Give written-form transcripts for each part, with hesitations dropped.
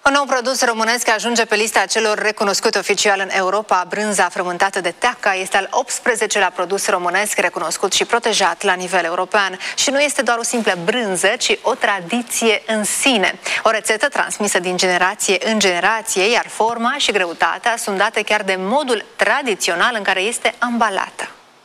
Un nou produs românesc ajunge pe lista celor recunoscute oficial în Europa. Brânza frământată de Teaca este al 18-lea produs românesc recunoscut și protejat la nivel european. Și nu este doar o simplă brânză, ci o tradiție în sine. O rețetă transmisă din generație în generație, iar forma și greutatea sunt date chiar de modul tradițional în care este ambalată.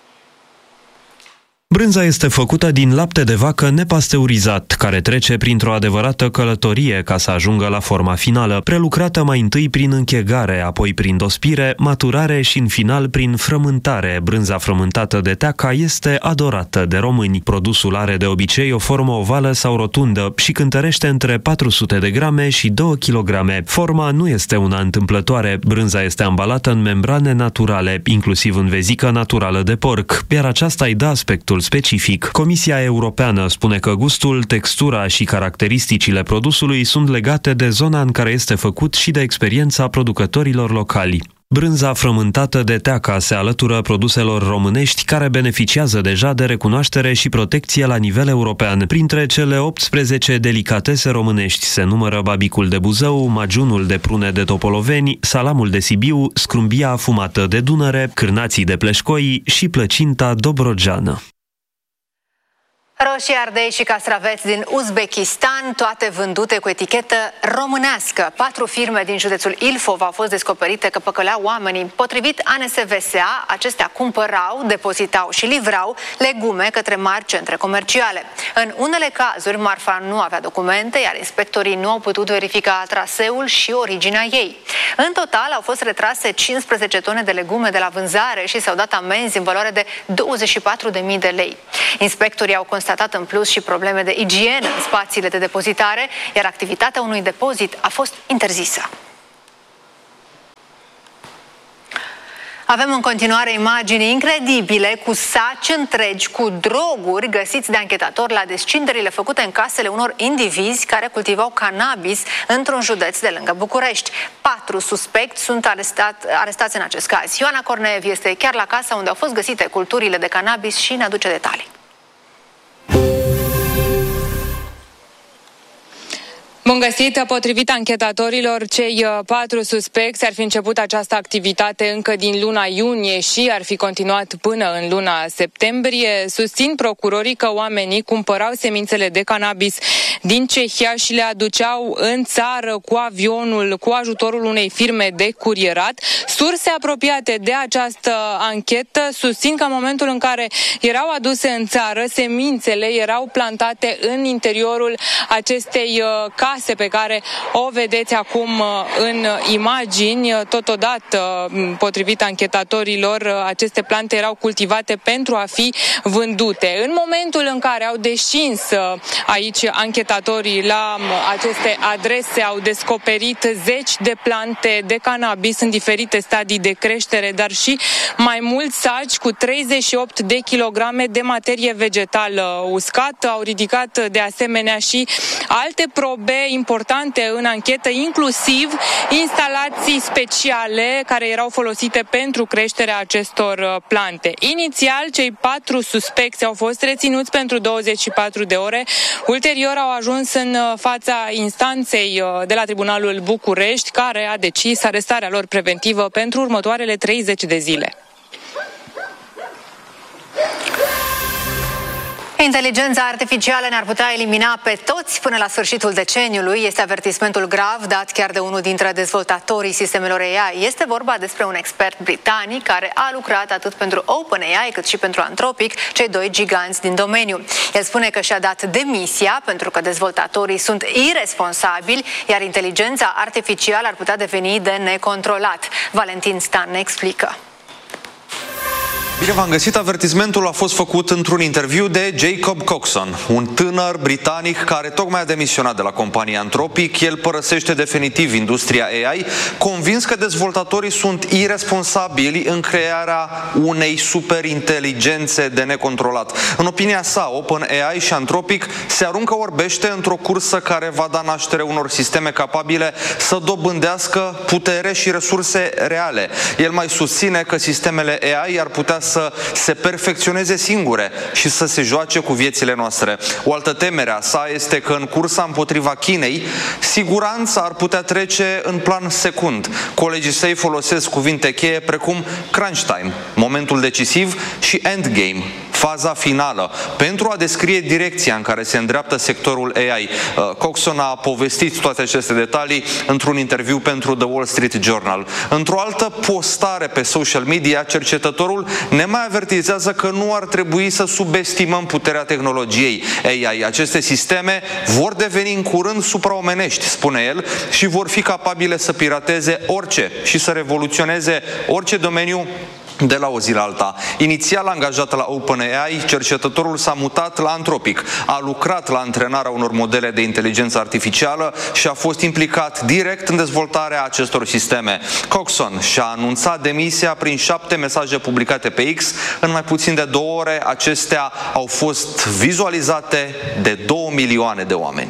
Brânza este făcută din lapte de vacă nepasteurizat, care trece printr-o adevărată călătorie ca să ajungă la forma finală, prelucrată mai întâi prin închegare, apoi prin dospire, maturare și în final prin frământare. Brânza frământată de Teaca este adorată de români. Produsul are de obicei o formă ovală sau rotundă și cântărește între 400 de grame și 2 kg. Forma nu este una întâmplătoare. Brânza este ambalată în membrane naturale, inclusiv în vezică naturală de porc, iar aceasta îi dă aspectul specific. Comisia Europeană spune că gustul, textura și caracteristicile produsului sunt legate de zona în care este făcut și de experiența producătorilor locali. Brânza frământată de Teaca se alătură produselor românești care beneficiază deja de recunoaștere și protecție la nivel european. Printre cele 18 delicatese românești se numără babicul de Buzău, magiunul de prune de Topoloveni, salamul de Sibiu, scrumbia afumată de Dunăre, cârnații de Pleșcoi și plăcinta dobrogeană. Roșii, ardei și castraveți din Uzbekistan, toate vândute cu etichetă românească. 4 firme din județul Ilfov au fost descoperite că păcăleau oamenii. Potrivit ANSVSA, acestea cumpărau, depozitau și livrau legume către mari centre comerciale. În unele cazuri, marfa nu avea documente, iar inspectorii nu au putut verifica traseul și originea ei. În total au fost retrase 15 tone de legume de la vânzare și s-au dat amenzi în valoare de 24.000 de lei. Inspectorii au constatat în plus și probleme de igienă în spațiile de depozitare, iar activitatea unui depozit a fost interzisă. Avem în continuare imagini incredibile cu saci întregi cu droguri găsiți de anchetatori la descinderile făcute în casele unor indivizi care cultivau cannabis într-un județ de lângă București. 4 suspecți sunt arestați în acest caz. Ioana Corneev este chiar la casa unde au fost găsite culturile de cannabis și ne aduce detalii. Bun găsit! Potrivit anchetatorilor, cei 4 suspecți ar fi început această activitate încă din luna iunie și ar fi continuat până în luna septembrie. Susțin procurorii că oamenii cumpărau semințele de cannabis din Cehia și le aduceau în țară cu avionul, cu ajutorul unei firme de curierat. Surse apropiate de această anchetă susțin că în momentul în care erau aduse în țară, semințele erau plantate în interiorul acestei case pe care o vedeți acum în imagini. Totodată, potrivit anchetatorilor, aceste plante erau cultivate pentru a fi vândute. În momentul în care au descins aici anchetatorii la aceste adrese, au descoperit zeci de plante de cannabis în diferite stadii de creștere, dar și mai mulți saci cu 38 de kilograme de materie vegetală uscată. Au ridicat de asemenea și alte probe importante în anchetă, inclusiv instalații speciale care erau folosite pentru creșterea acestor plante. Inițial, cei 4 suspecți au fost reținuți pentru 24 de ore. Ulterior au ajuns în fața instanței de la Tribunalul București, care a decis arestarea lor preventivă pentru următoarele 30 de zile. Inteligența artificială ne-ar putea elimina pe toți până la sfârșitul deceniului. Este avertismentul grav dat chiar de unul dintre dezvoltatorii sistemelor AI. Este vorba despre un expert britanic care a lucrat atât pentru OpenAI cât și pentru Anthropic, cei 2 giganți din domeniu. El spune că și-a dat demisia pentru că dezvoltatorii sunt irresponsabili, iar inteligența artificială ar putea deveni de necontrolat. Valentin Stan ne explică. Bine v-am găsit. Avertismentul a fost făcut într-un interviu de Jacob Coxon, un tânăr britanic care tocmai a demisionat de la compania Anthropic. El părăsește definitiv industria AI, convins că dezvoltatorii sunt irresponsabili în crearea unei superinteligențe de necontrolat. În opinia sa, OpenAI și Anthropic se aruncă orbește într-o cursă care va da naștere unor sisteme capabile să dobândească putere și resurse reale. El mai susține că sistemele AI ar putea să se perfecționeze singure și să se joace cu viețile noastre. O altă temere a sa este că în cursa împotriva Chinei, siguranța ar putea trece în plan secund. Colegii săi folosesc cuvinte cheie precum crunch time, momentul decisiv, și endgame, faza finală, pentru a descrie direcția în care se îndreaptă sectorul AI. Coxon a povestit toate aceste detalii într-un interviu pentru The Wall Street Journal. Într-o altă postare pe social media, cercetătorul ne mai avertizează că nu ar trebui să subestimăm puterea tehnologiei AI. Aceste sisteme vor deveni în curând supraomenești, spune el, și vor fi capabile să pirateze orice și să revoluționeze orice domeniu de la o zi la alta. Inițial angajat la OpenAI, cercetătorul s-a mutat la Anthropic, a lucrat la antrenarea unor modele de inteligență artificială și a fost implicat direct în dezvoltarea acestor sisteme. Coxon și-a anunțat demisia prin 7 mesaje publicate pe X. În mai puțin de 2 ore, acestea au fost vizualizate de 2 milioane de oameni.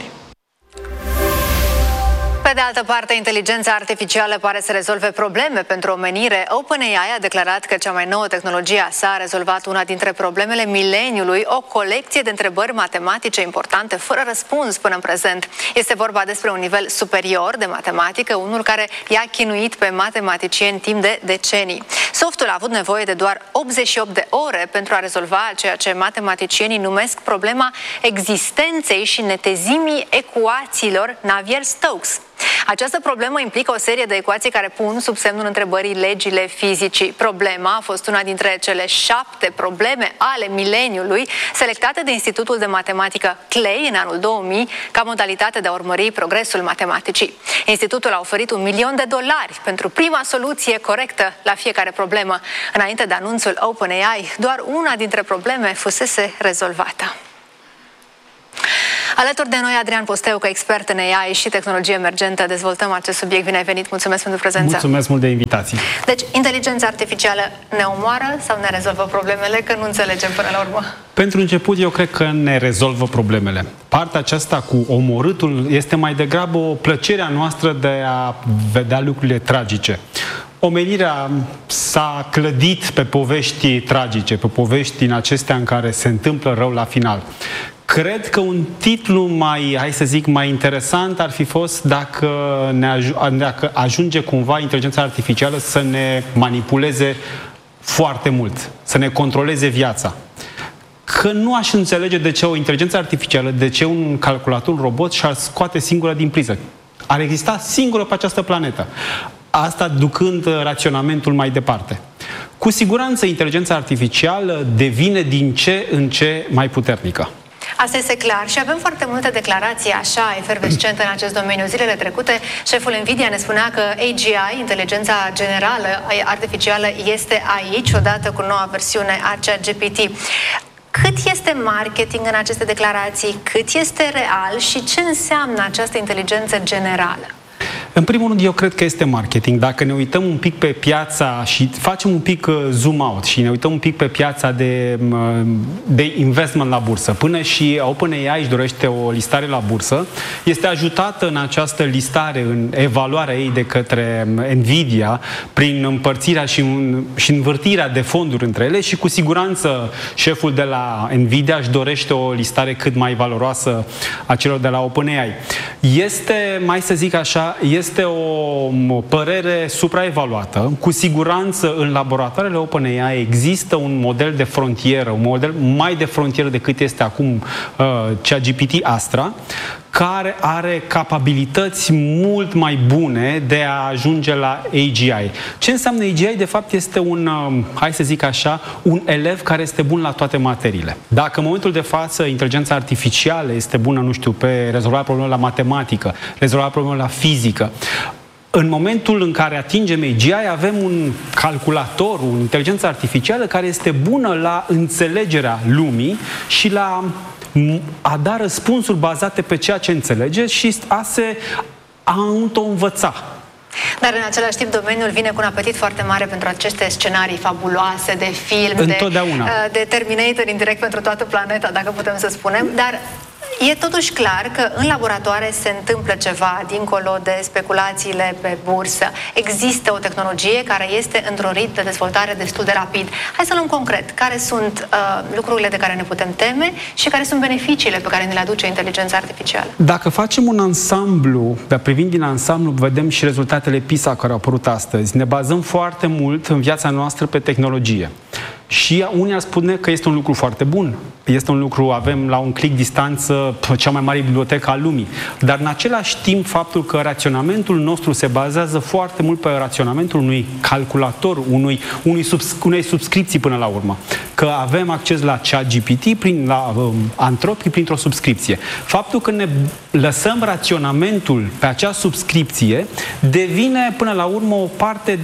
Pe de altă parte, inteligența artificială pare să rezolve probleme pentru omenire. OpenAI a declarat că cea mai nouă tehnologie a sa a rezolvat una dintre problemele mileniului, o colecție de întrebări matematice importante fără răspuns până în prezent. Este vorba despre un nivel superior de matematică, unul care i-a chinuit pe matematicieni timp de decenii. Softul a avut nevoie de doar 88 de ore pentru a rezolva ceea ce matematicienii numesc problema existenței și netezimii ecuațiilor Navier-Stokes. Această problemă implică o serie de ecuații care pun sub semnul întrebării legile fizicii. Problema a fost una dintre cele 7 probleme ale mileniului selectate de Institutul de Matematică Clay în anul 2000 ca modalitate de a urmări progresul matematicii. Institutul a oferit $1 milion pentru prima soluție corectă la fiecare problemă. Înainte de anunțul OpenAI, doar una dintre probleme fusese rezolvată. Alături de noi, Adrian Posteucă, expert în AI și tehnologie emergentă. Dezvoltăm acest subiect. Bine ai venit, mulțumesc pentru prezență. Mulțumesc mult de invitație. Deci, inteligența artificială ne omoară sau ne rezolvă problemele, că nu înțelegem până la urmă? Pentru început, eu cred că ne rezolvă problemele. Partea aceasta cu omorâtul este mai degrabă o plăcere a noastră de a vedea lucrurile tragice. Omenirea s-a clădit pe povești tragice, pe povești din acestea în care se întâmplă rău la final. Cred că un titlu mai, hai să zic, mai interesant ar fi fost dacă ajunge cumva inteligența artificială să ne manipuleze foarte mult, să ne controleze viața. Că nu aș înțelege de ce o inteligență artificială, de ce un calculator, un robot și-ar scoate singură din priză. Ar exista singură pe această planetă. Asta ducând raționamentul mai departe. Cu siguranță, inteligența artificială devine din ce în ce mai puternică. Asta este clar și avem foarte multe declarații așa efervescente în acest domeniu. Zilele trecute, șeful Nvidia ne spunea că AGI, inteligența generală artificială, este aici, odată cu noua versiune a ChatGPT. Cât este marketing în aceste declarații? Cât este real? Și ce înseamnă această inteligență generală? În primul rând, eu cred că este marketing. Dacă ne uităm un pic pe piața și facem un pic zoom out și ne uităm un pic pe piața de investment la bursă, până și OpenAI își dorește o listare la bursă, este ajutată în această listare, în evaluarea ei de către Nvidia, prin împărțirea și învârtirea de fonduri între ele și cu siguranță șeful de la Nvidia își dorește o listare cât mai valoroasă a celor de la OpenAI. Este, mai să zic așa, este o părere supraevaluată. Cu siguranță în laboratoarele OpenAI există un model de frontieră, un model mai de frontieră decât este acum ChatGPT Astra, care are capabilități mult mai bune de a ajunge la AGI. Ce înseamnă AGI? De fapt este un, hai să zic așa, un elev care este bun la toate materiile. Dacă în momentul de față inteligența artificială este bună, nu știu, pe rezolvarea problemelor la matematică, rezolvarea problemelor la fizică, în momentul în care atingem AGI, avem un calculator, o inteligență artificială care este bună la înțelegerea lumii și la a da răspunsuri bazate pe ceea ce înțelege și a se auto-învăța. Dar în același timp domeniul vine cu un apetit foarte mare pentru aceste scenarii fabuloase de film, de Terminator indirect pentru toată planeta, dacă putem să spunem, dar E totuși clar că în laboratoare se întâmplă ceva dincolo de speculațiile pe bursă. Există o tehnologie care este într-un ritm de dezvoltare destul de rapid. Hai să luăm concret. Care sunt lucrurile de care ne putem teme și care sunt beneficiile pe care ne le aduce inteligența artificială? Dacă facem un ansamblu, dar privind din ansamblu, vedem și rezultatele PISA care au apărut astăzi. Ne bazăm foarte mult în viața noastră pe tehnologie. Și unii ar spune că este un lucru foarte bun. Este un lucru, avem la un click distanță cea mai mare bibliotecă a lumii. Dar în același timp, faptul că raționamentul nostru se bazează foarte mult pe raționamentul unui calculator, unei subscripții până la urmă. Că avem acces la ChatGPT, la Anthropic, printr-o subscripție. Faptul că ne lăsăm raționamentul pe acea subscripție devine până la urmă o parte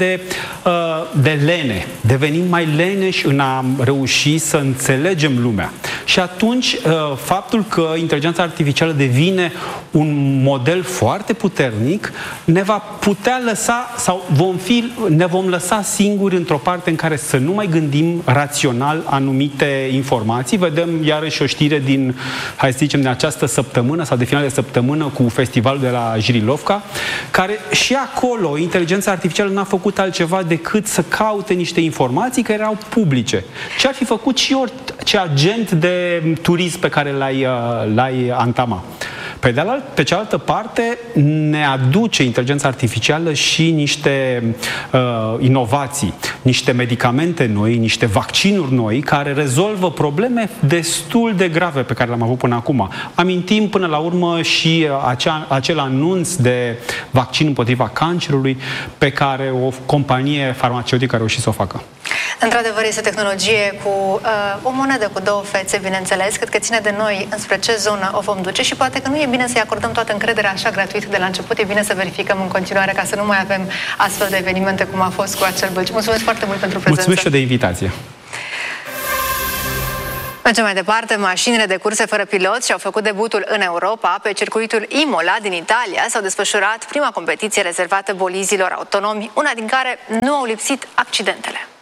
de lene. Devenim mai leneși în a reuși să înțelegem lumea. Și atunci, faptul că inteligența artificială devine un model foarte puternic, ne va putea lăsa, sau ne vom lăsa singuri într-o parte în care să nu mai gândim rațional anumite informații. Vedem iarăși o știre din, hai să zicem, de această săptămână sau de final de săptămână cu festivalul de la Jirilovka, care și acolo inteligența artificială n-a făcut altceva decât să caute niște informații care erau publice. Ce ar fi făcut și orice agent de turism pe care l-ai antama. Pe cealaltă parte, ne aduce inteligența artificială și niște inovații, niște medicamente noi, niște vaccinuri noi, care rezolvă probleme destul de grave pe care le-am avut până acum. Amintim până la urmă și acel anunț de vaccin împotriva cancerului pe care o companie farmaceutică a reușit să o facă. Într-adevăr, este o tehnologie cu o monedă cu două fețe, bineînțeles. Cred că ține de noi înspre ce zonă o vom duce și poate că nu e bine să-i acordăm toată încrederea așa gratuit de la început. E bine să verificăm în continuare ca să nu mai avem astfel de evenimente cum a fost cu acel bălci. Mulțumesc foarte mult pentru prezență. Mulțumesc și eu de invitație. Mergem mai departe. Mașinile de curse fără pilot și-au făcut debutul în Europa. Pe circuitul Imola din Italia s-au desfășurat prima competiție rezervată bolizilor autonomi, una din care nu au lipsit accidentele.